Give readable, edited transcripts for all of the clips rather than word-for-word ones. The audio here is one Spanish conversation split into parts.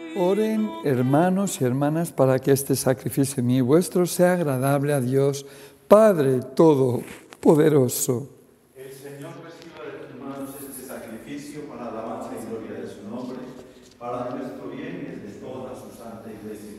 Oren, hermanos y hermanas, para que este sacrificio mío y vuestro sea agradable a Dios, Padre Todopoderoso. El Señor reciba de tus manos este sacrificio para alabanza y gloria de su nombre, para nuestro bien y el de toda su santa Iglesia.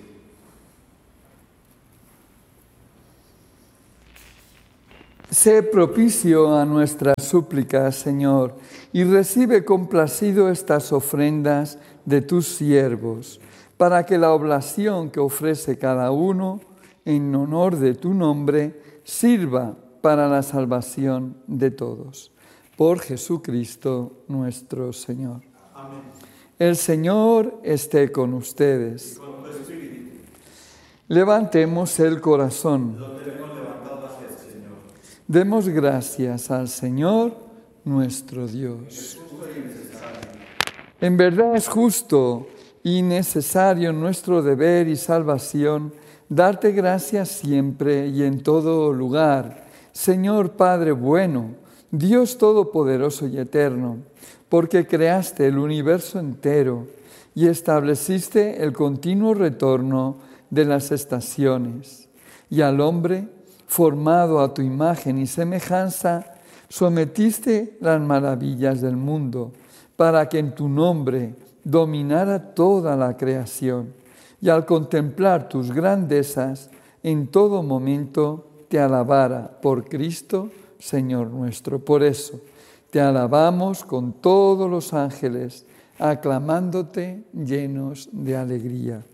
Sé propicio a nuestras súplicas, Señor, y recibe complacido estas ofrendas de tus siervos, para que la oblación que ofrece cada uno en honor de tu nombre sirva para la salvación de todos. Por Jesucristo nuestro Señor. Amén. El Señor esté con ustedes. Y con tu espíritu. Levantemos el corazón. Lo tenemos levantado hacia el Señor. Demos gracias al Señor nuestro Dios. Es justo y necesario. En verdad es justo y necesario nuestro deber y salvación darte gracias siempre y en todo lugar, Señor Padre bueno, Dios todopoderoso y eterno, porque creaste el universo entero y estableciste el continuo retorno de las estaciones, y al hombre, formado a tu imagen y semejanza, sometiste las maravillas del mundo, para que en tu nombre dominara toda la creación, y al contemplar tus grandezas, en todo momento te alabara por Cristo, Señor nuestro. Por eso te alabamos con todos los ángeles, aclamándote llenos de alegría.